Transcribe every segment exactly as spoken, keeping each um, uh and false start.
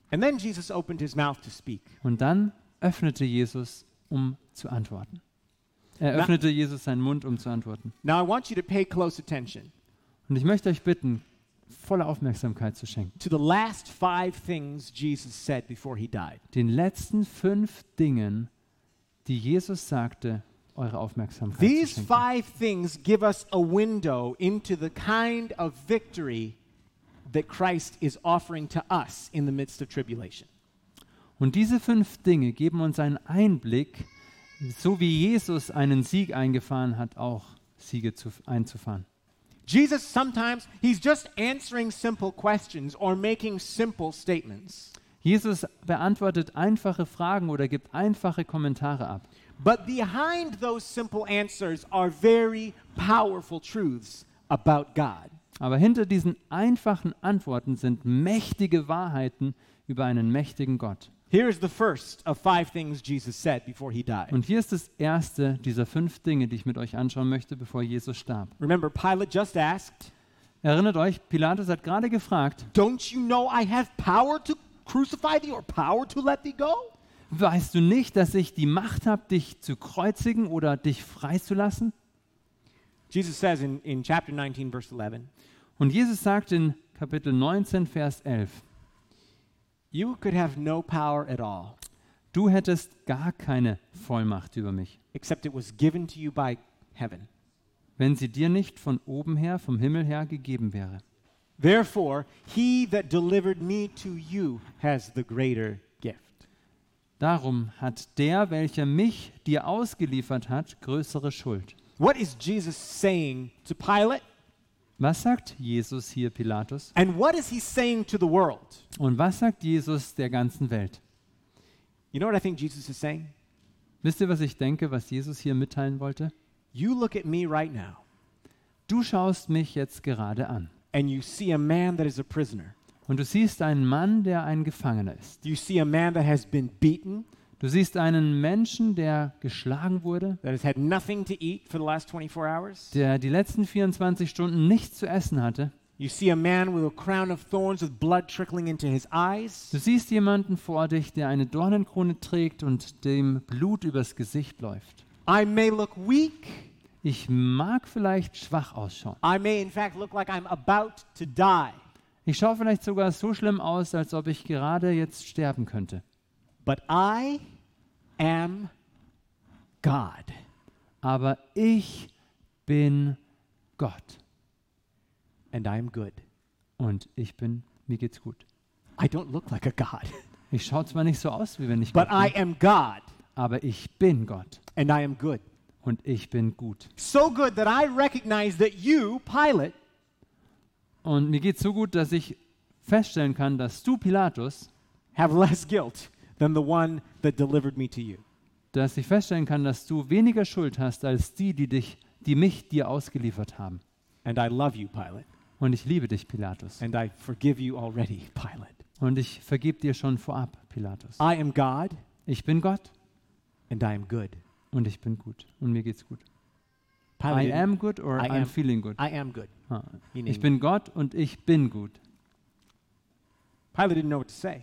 And then Jesus opened his mouth to speak. Und dann öffnete Jesus, um zu antworten. Er öffnete Na, Jesus seinen Mund, um zu antworten. Now I want you to pay close attention. Und ich möchte euch bitten, volle Aufmerksamkeit zu schenken. To the last five things Jesus said before he died. Den letzten fünf Dingen, die Jesus sagte, eure Aufmerksamkeit These zu schenken. five things give us a window into the kind of victory that Christ is offering to us in the midst of tribulation. Und diese fünf Dinge geben uns einen Einblick, so wie Jesus einen Sieg eingefahren hat, auch Siege zu, einzufahren. Jesus sometimes, he's just answering simple questions or making simple statements. Jesus beantwortet einfache Fragen oder gibt einfache Kommentare ab. But behind those simple answers are very powerful truths about God. Aber hinter diesen einfachen Antworten sind mächtige Wahrheiten über einen mächtigen Gott. Here is the first of five things Jesus said before he died. Und hier ist das erste dieser fünf Dinge, die ich mit euch anschauen möchte, bevor Jesus starb. Remember, Pilate just asked, Erinnert euch, Pilatus hat gerade gefragt, don't you know I have power to crucify thee or power to let thee go? weißt du nicht, dass ich die Macht habe, dich zu kreuzigen oder dich freizulassen? Jesus says in, in chapter nineteen, verse eleven, Und Jesus sagt in Kapitel neunzehn, Vers elf, you could have no power at all, du hättest gar keine Vollmacht über mich, except it was given to you by heaven. wenn sie dir nicht von oben her, vom Himmel her gegeben wäre. Therefore, he that delivered me to you has the greater gift. Darum hat der, welcher mich dir ausgeliefert hat, größere Schuld. What is Jesus saying to Pilate? Was sagt Jesus hier, Pilatus? And what is he saying to the world? Und was sagt Jesus der ganzen Welt? You know what I think Jesus is saying? Wisst ihr, was ich denke, was Jesus hier mitteilen wollte? You look at me right now, Du schaust mich jetzt gerade an. and you see a man that is a prisoner. Und du siehst einen Mann, der ein Gefangener ist. You see a man that has been beaten, Du siehst einen Menschen, der geschlagen wurde, that has had nothing to eat for the last twenty-four hours. der die letzten vierundzwanzig Stunden nichts zu essen hatte. You see a man with a crown of thorns with blood trickling into his eyes. Du siehst jemanden vor dich, der eine Dornenkrone trägt und dem Blut übers Gesicht läuft. I may look weak. Ich mag vielleicht schwach ausschauen. I may in fact look like I'm about to die. Ich schaue vielleicht sogar so schlimm aus, als ob ich gerade jetzt sterben könnte. But I am God. Aber ich bin Gott And I am good. und ich bin, mir geht's gut. I don't look like a God. Ich schaue zwar nicht so aus, wie wenn ich But Gott I bin, am God. aber ich bin Gott And I am good. und ich bin gut. So good that I recognize that you, Pilate, Und mir geht's so gut, dass ich feststellen kann, dass du, Pilatus, have less guilt than the one that delivered me to you. dass ich feststellen kann, dass du weniger Schuld hast als die, die dich, die mich dir ausgeliefert haben. And I love you, Pilate. Und ich liebe dich, Pilatus. And I forgive you already, Pilate. Und ich vergebe dir schon vorab, Pilatus. I am God, Ich bin Gott and I am good. und ich bin gut. Und mir geht's gut. Pilate I didn't- am good or I I'm am- feeling good. I am good. Ah, Meaning- Ich bin Gott und ich bin gut. Pilate didn't know what to say.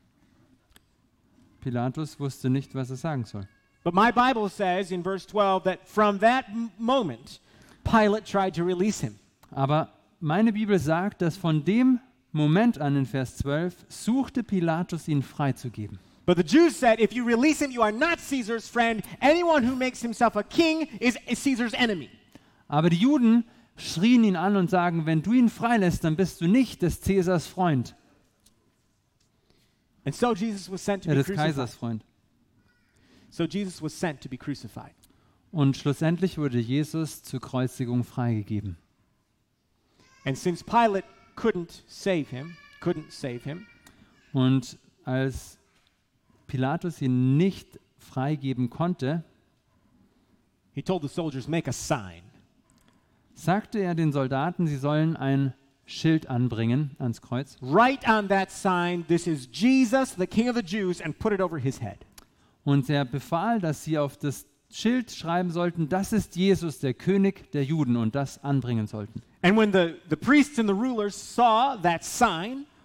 Pilatus wusste nicht, was er sagen soll. But my Bible says in verse twelve that from that m- moment, Pilate tried to release him. Aber meine Bibel sagt, dass von dem Moment an in Vers zwölf suchte Pilatus, ihn freizugeben. But the Jews said, if you release him, you are not Caesar's friend. Anyone who makes himself a king is Caesar's enemy. Aber die Juden schrien ihn an und sagen, wenn du ihn freilässt, dann bist du nicht des Cäsars Freund, And so Jesus was sent to äh, be des Kaisers crucified. Freund. So Jesus was sent to be crucified. Und schlussendlich wurde Jesus zur Kreuzigung freigegeben. And since Pilate couldn't save him, couldn't save him, Und als Pilatus ihn nicht freigeben konnte, he told the soldiers, make a sign. sagte er den Soldaten, sie sollen ein Schild anbringen ans Kreuz. Write on that sign, this is Jesus, the King of the Jews, and put it over his head. Und er befahl, dass sie auf das Schild schreiben sollten, das ist Jesus, der König der Juden, und das anbringen sollten. And when the, the priests and the rulers saw that sign,